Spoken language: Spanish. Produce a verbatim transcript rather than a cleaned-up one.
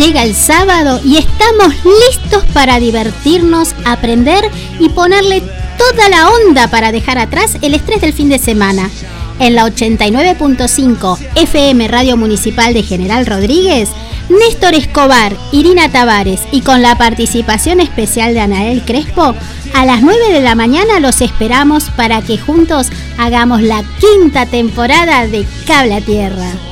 llega el sábado y estamos listos para divertirnos, aprender y ponerle toda la onda para dejar atrás el estrés del fin de semana. En la ochenta y nueve punto cinco F M Radio Municipal de General Rodríguez, Néstor Escobar, Irina Tavares y con la participación especial de Anael Crespo, a las nueve de la mañana los esperamos para que juntos hagamos la quinta temporada de Cable a Tierra.